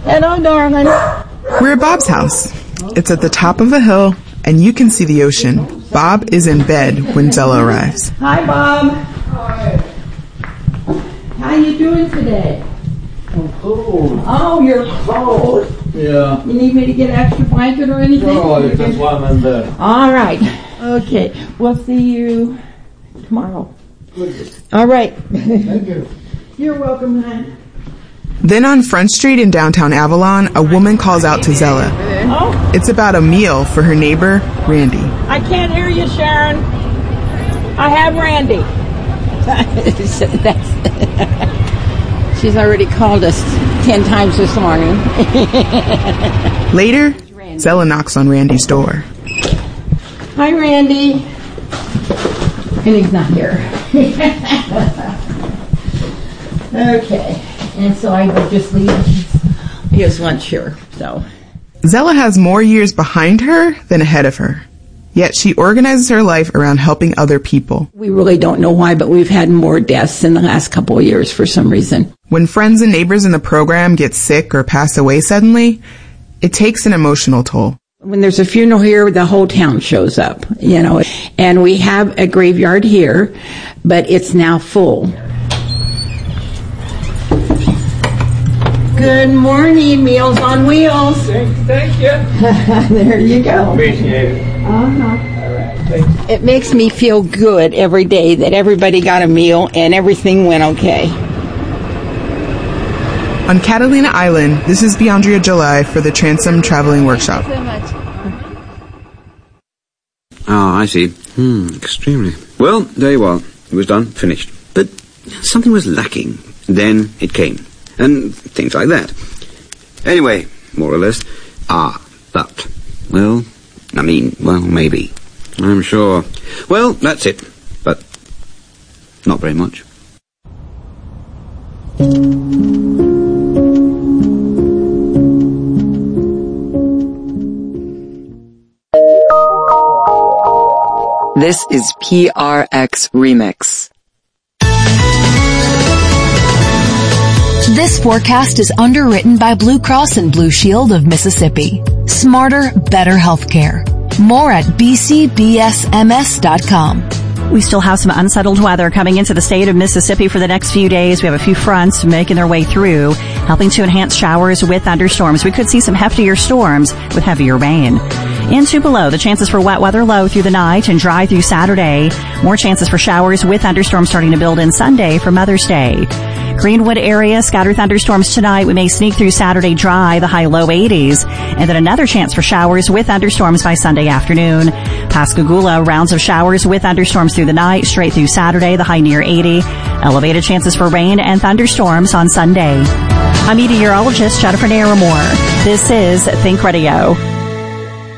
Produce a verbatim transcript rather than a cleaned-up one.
Hello, darling. We're at Bob's house. It's at the top of a hill, and you can see the ocean. Bob is in bed when Zella arrives. Hi, Bob. Hi. How you doing today? I'm cold. Oh, you're cold. Yeah. You need me to get an extra blanket or anything? No, that's why I'm in bed. All right. Okay. We'll see you tomorrow. All right. Thank you. You're welcome, hon. Then on Front Street in downtown Avalon, a woman calls out to Zella. Oh. It's about a meal for her neighbor, Randy. I can't hear you, Sharon. I have Randy. That's She's already called us ten times this morning. Later, Zella knocks on Randy's door. Hi, Randy. And he's not here. Okay. And so I will just leave his lunch here. So Zella has more years behind her than ahead of her. Yet she organizes her life around helping other people. We really don't know why, but we've had more deaths in the last couple of years for some reason. When friends and neighbors in the program get sick or pass away suddenly, it takes an emotional toll. When there's a funeral here, the whole town shows up, you know. And we have a graveyard here, but it's now full. Good morning, Meals on Wheels. Thank, thank you. There you go. Appreciate it. Uh-huh. All right. Thank you. It makes me feel good every day that everybody got a meal and everything went okay. On Catalina Island, this is Beandria July for the Transom Traveling Workshop. Ah, I see. Hmm, extremely. Well, there you are. It was done, finished. But something was lacking. Then it came. And things like that. Anyway, more or less. Ah, but. Well, I mean, well, maybe. I'm sure. Well, that's it. But not very much. This is P R X Remix. This forecast is underwritten by Blue Cross and Blue Shield of Mississippi. Smarter, better healthcare. More at b c b s m s dot com. We still have some unsettled weather coming into the state of Mississippi for the next few days. We have a few fronts making their way through, helping to enhance showers with thunderstorms. We could see some heftier storms with heavier rain. In Tupelo, the chances for wet weather low through the night and dry through Saturday. More chances for showers with thunderstorms starting to build in Sunday for Mother's Day. Greenwood area, scattered thunderstorms tonight. We may sneak through Saturday dry, the high low eighties. And then another chance for showers with thunderstorms by Sunday afternoon. Pascagoula, rounds of showers with thunderstorms through the night, straight through Saturday, the high near eighty. Elevated chances for rain and thunderstorms on Sunday. I'm meteorologist Jennifer Naramore. This is Think Radio.